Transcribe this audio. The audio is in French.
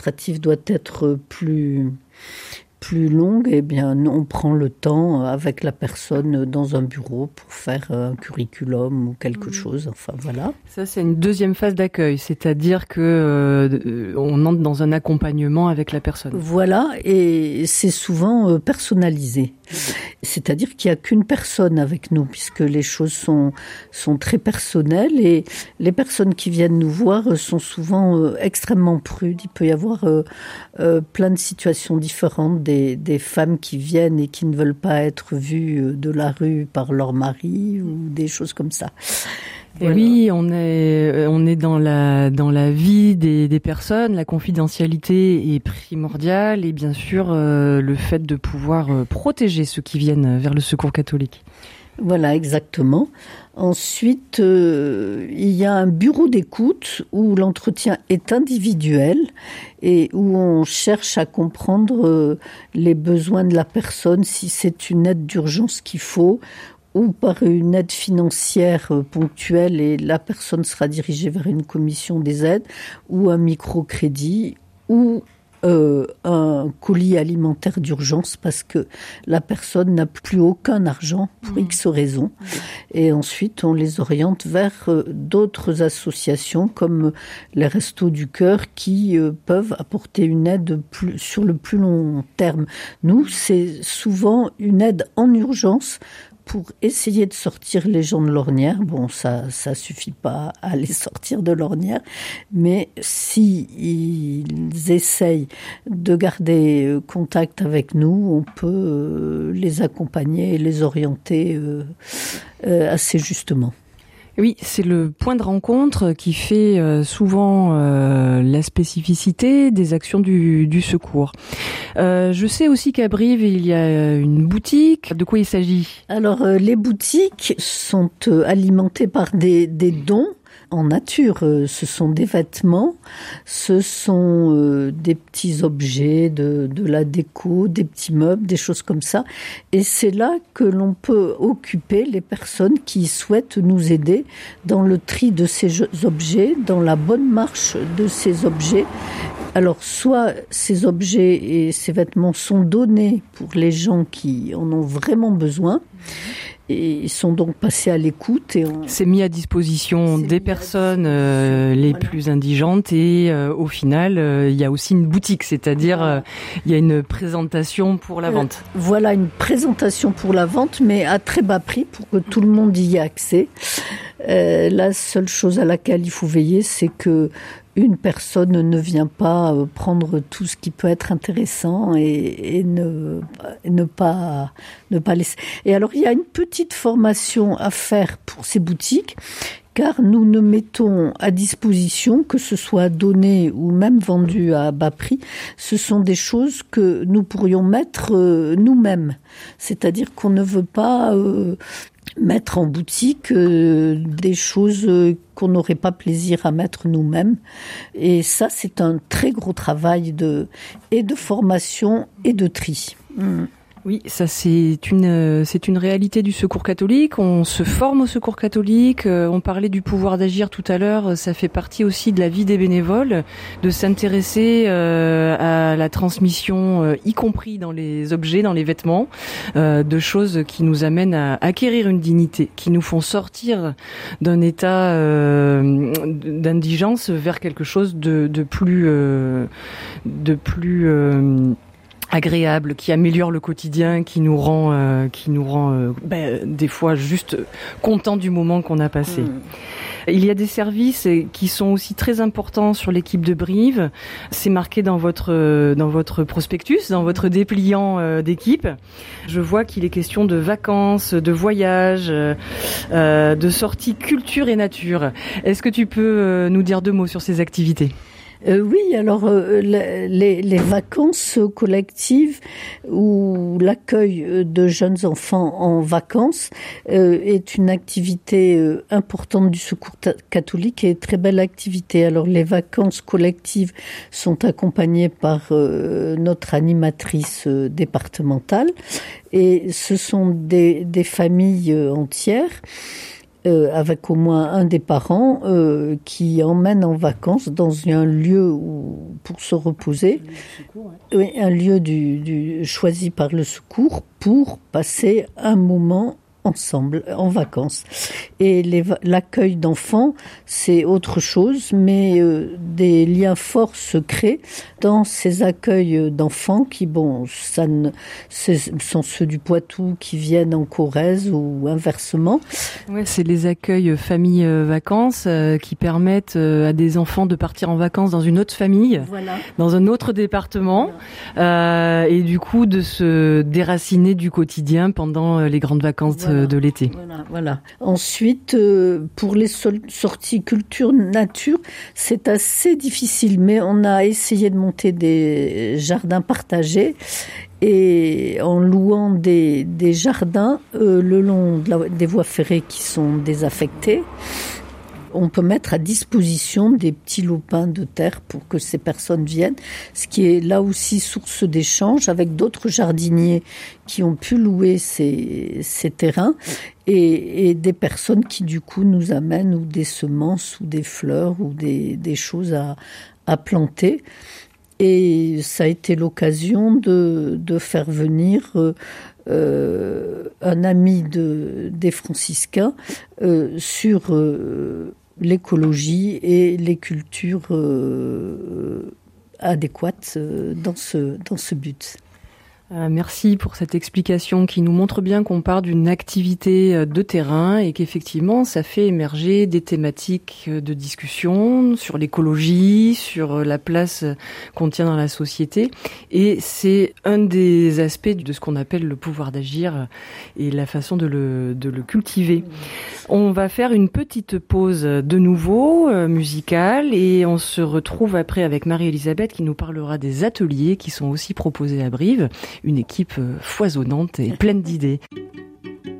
administrative doit être plus longue, eh bien, on prend le temps avec la personne dans un bureau pour faire un curriculum ou quelque chose. Enfin, voilà. Ça, c'est une deuxième phase d'accueil, c'est-à-dire que on entre dans un accompagnement avec la personne. Voilà, et c'est souvent personnalisé. C'est-à-dire qu'il n'y a qu'une personne avec nous, puisque les choses sont très personnelles, et les personnes qui viennent nous voir sont souvent extrêmement prudes. Il peut y avoir plein de situations différentes, des femmes qui viennent et qui ne veulent pas être vues de la rue par leur mari, ou des choses comme ça. Voilà. Oui, on est dans la vie des personnes. La confidentialité est primordiale, et bien sûr le fait de pouvoir protéger ceux qui viennent vers le Secours catholique. Voilà, exactement. Ensuite, il y a un bureau d'écoute où l'entretien est individuel et où on cherche à comprendre les besoins de la personne, si c'est une aide d'urgence qu'il faut, ou par une aide financière ponctuelle, et la personne sera dirigée vers une commission des aides, ou un microcrédit, ou un colis alimentaire d'urgence parce que la personne n'a plus aucun argent pour X raisons. Et ensuite, on les oriente vers d'autres associations comme les Restos du Cœur qui peuvent apporter une aide sur le plus long terme. Nous, c'est souvent une aide en urgence pour essayer de sortir les gens de l'ornière. Bon, ça suffit pas à les sortir de l'ornière, mais si ils essayent de garder contact avec nous, on peut les accompagner et les orienter assez justement. Oui, c'est le point de rencontre qui fait souvent la spécificité des actions du secours. Je sais aussi qu'à Brive, il y a une boutique. De quoi il s'agit ? Alors, les boutiques sont alimentées par des dons en nature. Ce sont des vêtements, ce sont des petits objets, de la déco, des petits meubles, des choses comme ça. Et c'est là que l'on peut occuper les personnes qui souhaitent nous aider dans le tri de ces objets, dans la bonne marche de ces objets. Alors, soit ces objets et ces vêtements sont donnés pour les gens qui en ont vraiment besoin, et ils sont donc passés à l'écoute. C'est mis à disposition des personnes les plus indigentes, et au final, il y a aussi une boutique, c'est-à-dire il y a une présentation pour la vente. Voilà, une présentation pour la vente, mais à très bas prix pour que tout le monde y ait accès. La seule chose à laquelle il faut veiller, c'est que une personne ne vient pas prendre tout ce qui peut être intéressant et ne pas laisser. Et alors, il y a une petite formation à faire pour ces boutiques, car nous ne mettons à disposition, que ce soit donné ou même vendu à bas prix, ce sont des choses que nous pourrions mettre nous-mêmes. C'est-à-dire qu'on ne veut pas mettre en boutique des choses qu'on n'aurait pas plaisir à mettre nous-mêmes. Et ça, c'est un très gros travail de formation et de tri. Oui, ça c'est une réalité du Secours catholique. On se forme au Secours catholique. On parlait du pouvoir d'agir tout à l'heure. Ça fait partie aussi de la vie des bénévoles, de s'intéresser à la transmission, y compris dans les objets, dans les vêtements, de choses qui nous amènent à acquérir une dignité, qui nous font sortir d'un état d'indigence vers quelque chose de plus agréable, qui améliore le quotidien, qui nous rend des fois juste content du moment qu'on a passé. Il y a des services qui sont aussi très importants sur l'équipe de Brive. C'est marqué dans votre prospectus, dans votre dépliant d'équipe. Je vois qu'il est question de vacances, de voyages, de sorties culture et nature. Est-ce que tu peux nous dire 2 mots sur ces activités ? Oui, alors les vacances collectives ou l'accueil de jeunes enfants en vacances est une activité importante du Secours catholique et très belle activité. Alors les vacances collectives sont accompagnées par notre animatrice départementale et ce sont des familles entières. avec au moins un des parents qui emmène en vacances dans un lieu pour se reposer, oui, un lieu choisi par le secours pour passer un moment ensemble, en vacances. Et l'accueil d'enfants, c'est autre chose, mais des liens forts se créent dans ces accueils d'enfants qui, sont ceux du Poitou qui viennent en Corrèze ou inversement. Ouais, c'est les accueils famille-vacances qui permettent à des enfants de partir en vacances dans une autre famille, voilà, dans un autre département, voilà, et du coup de se déraciner du quotidien pendant les grandes vacances, voilà, de l'été. Voilà. Ensuite, pour les sorties culture-nature, c'est assez difficile, mais on a essayé de monter des jardins partagés et en louant des jardins le long des voies ferrées qui sont désaffectées. On peut mettre à disposition des petits lopins de terre pour que ces personnes viennent, ce qui est là aussi source d'échange avec d'autres jardiniers qui ont pu louer ces terrains et des personnes qui du coup nous amènent ou des semences ou des fleurs ou des choses à planter. Et ça a été l'occasion de faire venir un ami des franciscains sur l'écologie et les cultures adéquates dans ce but. Merci pour cette explication qui nous montre bien qu'on part d'une activité de terrain et qu'effectivement ça fait émerger des thématiques de discussion sur l'écologie, sur la place qu'on tient dans la société, et c'est un des aspects de ce qu'on appelle le pouvoir d'agir et la façon de le cultiver. On va faire une petite pause de nouveau musicale et on se retrouve après avec Marie-Elisabeth qui nous parlera des ateliers qui sont aussi proposés à Brive. Une équipe foisonnante et pleine d'idées.